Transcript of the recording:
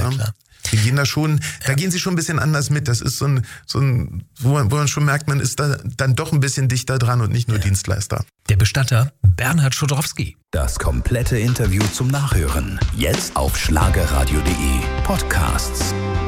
Ja, klar. Sie gehen da gehen sie schon ein bisschen anders mit. Das ist so ein wo man schon merkt, man ist da dann doch ein bisschen dichter dran und nicht nur Dienstleister. Der Bestatter Bernhard Schodrowski. Das komplette Interview zum Nachhören. Jetzt auf schlagerradio.de Podcasts.